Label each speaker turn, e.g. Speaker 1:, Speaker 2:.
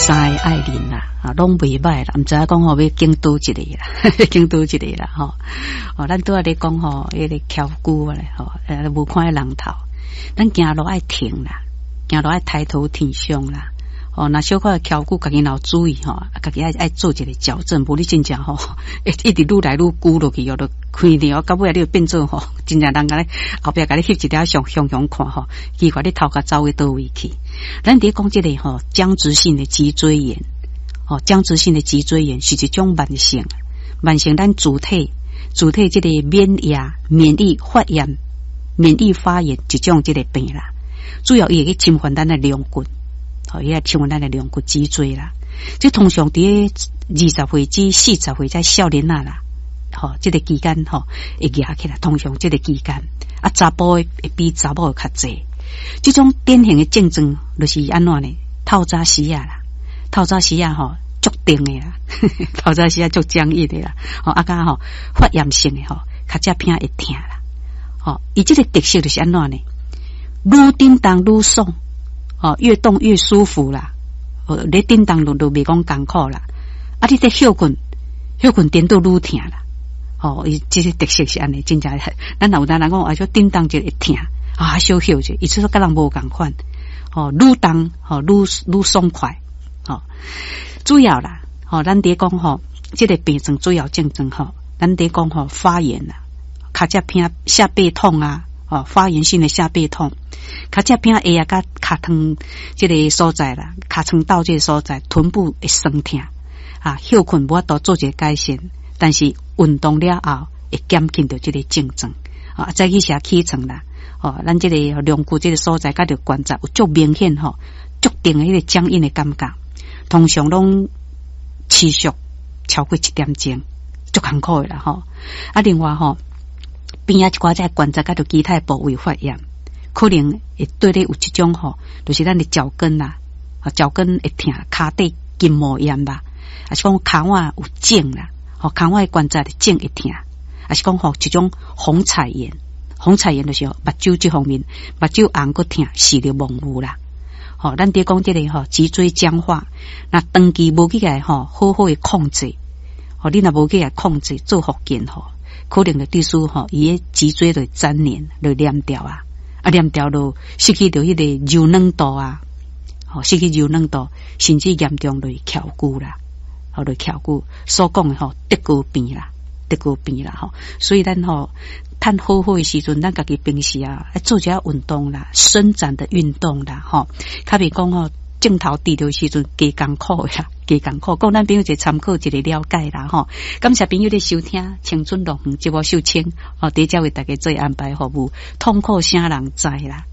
Speaker 1: 三个爱人啦，拢袂歹啦，毋知影讲吼要经多一个啦，经多一个啦吼。咱拄仔咧讲吼，迄个翘骨咧吼，无看人头，咱行路爱停啦，行路爱抬头挺胸啦。那小可翘骨，家己若注意吼，家己爱做一个矫正，无你真正吼，一直愈来愈箍落去，就亏了，到尾你就变做吼，真正人家咧后壁甲你翕一条相看吼，奇怪你头壳走去倒位去。咱伫讲这个吼，僵直性的脊椎炎，僵直性的脊椎炎是一种慢性咱主体这个免疫发炎、免疫发炎一种这个病啦，主要伊会去侵犯咱的龙骨。伊来侵犯咱的龙骨脊椎啦，即通常伫20岁至40岁在少年啦，即个期间会压起来，通常即个期间查甫会比查某较济。即种典型的症状就是安怎呢？透早时啦，足定的啦，透早时足僵硬的啦，甲发炎性的较只偏会疼啦，伊即个特色就是安怎呢？愈叮当愈爽。越动越舒服啦，你叮当都袂讲艰苦啦，你在休困颠倒愈疼啦，伊这些特色是安尼，真正咱有当人讲说叮当就会疼，小休者，伊说甲人无共款，愈动愈爽快，主要啦，咱伫讲这个病症主要症状咱伫讲发炎啦，卡只偏下背痛啊。发炎性的下背痛，卡只偏下甲卡疼这个所在啦，卡床到这个所在，臀部会酸痛休困无法度做一个改善，但是运动了后会减轻到这个症状再去写起床啦，咱这个龙骨这个所在甲着关节有足明显足定的迄个僵硬的感觉，通常拢持续超过1点钟，足艰苦的啦另外边一寡在关节甲着其他部位发炎，可能会对你有一种就是咱的脚跟啦，脚跟会疼，骹底筋膜炎啦，还是讲骹腕有肿啦，骹腕关节的肿会疼，还是讲一种红彩炎就是目睭这方面，目睭红个疼，视力模糊啦。咱伫讲这个脊椎僵化，那长期无去来好好的控制，你若无去来控制做复健可能就致使伊的脊椎就粘连，就黏掉黏掉就失去到迄个柔软度失去柔软度，甚至严重就翘骨啦，就翘骨所讲的跌骨病啦，所以咱趁好的时阵，咱家己平时做一下运动啦，伸展的运动啦，较袂讲镜头低着时阵加艰苦呀，加艰苦，讲咱朋友一个参考，一个了解啦感谢朋友的收听，青春乐园节目秀清伫遮为大家做安排服务，痛苦啥人知啦。